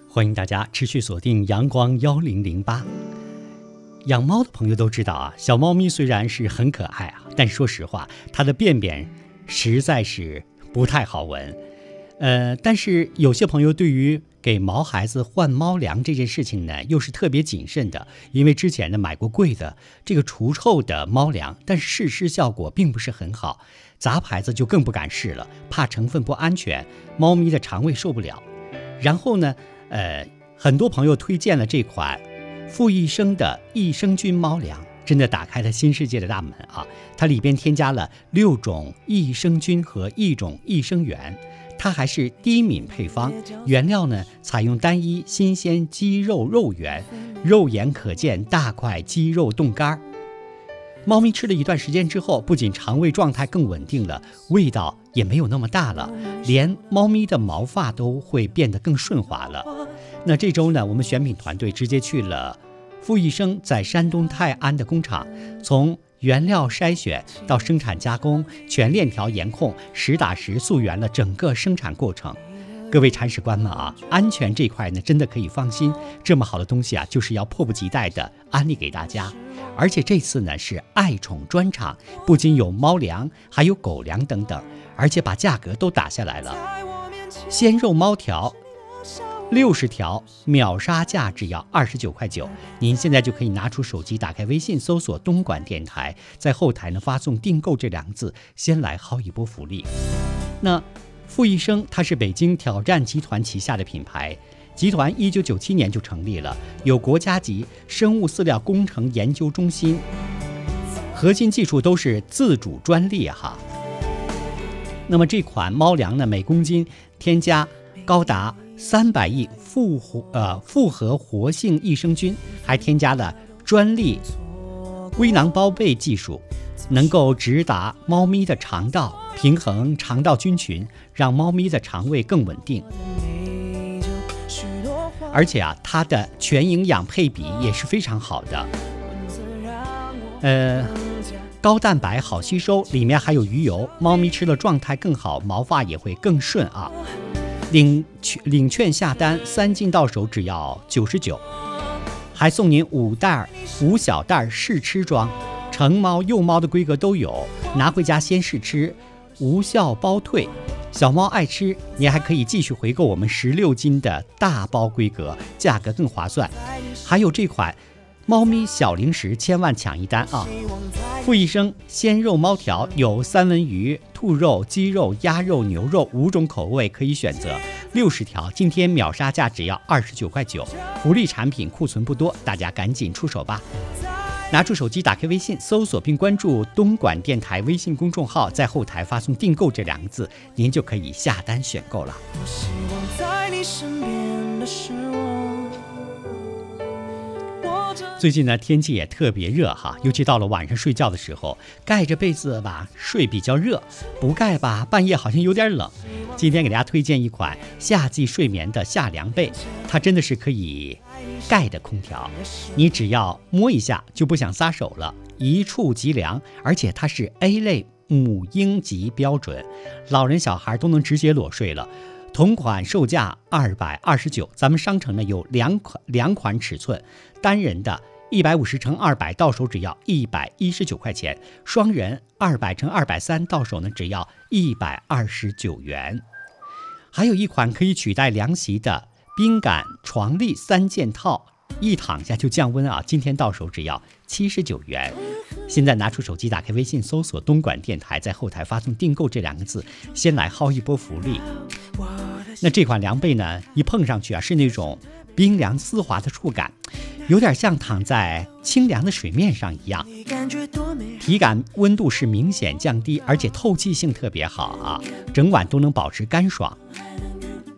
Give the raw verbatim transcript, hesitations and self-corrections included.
欢迎大家持续锁定阳光一零零八。养猫的朋友都知道啊，小猫咪虽然是很可爱啊，但说实话，它的便便实在是不太好闻。呃，但是有些朋友对于给毛孩子换猫粮这件事情呢，又是特别谨慎的，因为之前呢买过贵的这个除臭的猫粮，但是试吃效果并不是很好，杂牌子就更不敢试了，怕成分不安全，猫咪的肠胃受不了。然后呢，呃，很多朋友推荐了这款富益生的益生菌猫粮，真的打开了新世界的大门啊！它里边添加了六种益生菌和一种益生元。它还是低敏配方，原料呢采用单一新鲜鸡肉肉源，肉眼可见大块鸡肉冻干。猫咪吃了一段时间之后，不仅肠胃状态更稳定了，味道也没有那么大了，连猫咪的毛发都会变得更顺滑了。那这周呢，我们选品团队直接去了富益生在山东泰安的工厂，从原料筛选到生产加工，全链条严控，实打实溯源了整个生产过程。各位铲屎官们啊，安全这块呢真的可以放心，这么好的东西啊，就是要迫不及待的安利给大家。而且这次呢是爱宠专场，不仅有猫粮，还有狗粮等等，而且把价格都打下来了。鲜肉猫条六十条秒杀价只要二十九块九，您现在就可以拿出手机，打开微信搜索东莞电台，在后台呢发送订购这两个字，先来薅一波福利。那富益生它是北京挑战集团旗下的品牌，集团一九九七年就成立了，有国家级生物饲料工程研究中心，核心技术都是自主专利哈。那么这款猫粮呢，每公斤添加高达三百亿复活呃复合活性益生菌，还添加了专利微囊包被技术，能够直达猫咪的肠道，平衡肠道菌群，让猫咪的肠胃更稳定。而且啊，它的全营养配比也是非常好的，呃，高蛋白好吸收，里面还有鱼油，猫咪吃了状态更好，毛发也会更顺啊。领领券下单三斤到手只要九十九，还送您五袋五小袋试吃装，成猫幼猫的规格都有，拿回家先试吃，无效包退。小猫爱吃，你还可以继续回购我们十六斤的大包规格，价格更划算。还有这款猫咪小零食，千万抢一单啊！富益生鲜肉猫条有三文鱼、兔肉、鸡肉、鸭肉、牛肉五种口味可以选择，六十条，今天秒杀价只要二十九块九，福利产品库存不多，大家赶紧出手吧！拿出手机，打开微信，搜索并关注东莞电台微信公众号，在后台发送订购这两个字，您就可以下单选购了。我希望在你身边的是我。最近呢，天气也特别热哈，尤其到了晚上睡觉的时候，盖着被子吧睡比较热，不盖吧半夜好像有点冷。今天给大家推荐一款夏季睡眠的夏凉被，它真的是可以盖的空调，你只要摸一下就不想撒手了，一触即凉，而且它是 A 类母婴级标准，老人小孩都能直接裸睡了。同款售价二百二十九，咱们商城呢有两款两款尺寸，单人的一百五十乘二百到手只要一百一十九块钱，双人二百乘二百三到手呢只要一百二十九元。还有一款可以取代凉席的冰感床笠三件套，一躺下就降温啊！今天到手只要七十九元。现在拿出手机，打开微信，搜索东莞电台，在后台发送订购这两个字，先来薅一波福利。那这款凉被呢，一碰上去啊，是那种冰凉丝滑的触感，有点像躺在清凉的水面上一样，体感温度是明显降低，而且透气性特别好啊，整晚都能保持干爽。